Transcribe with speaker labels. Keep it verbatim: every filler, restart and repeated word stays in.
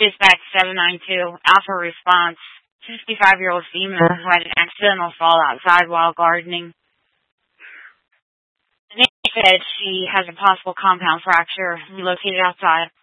Speaker 1: Dispatch seven nine two, Alpha Response, fifty-five-year-old female who had an accidental fall outside while gardening. The name said she has a possible compound fracture located outside